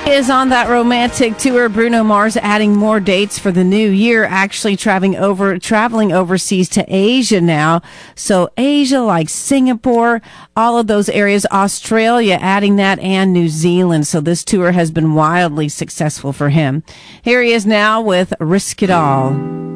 Is on that romantic tour. Bruno Mars adding more dates for the new year, actually traveling overseas to Asia now. So Asia, like Singapore, all of those areas, Australia adding that, and New Zealand. So this tour has been wildly successful for him. Here he is now with Risk It All.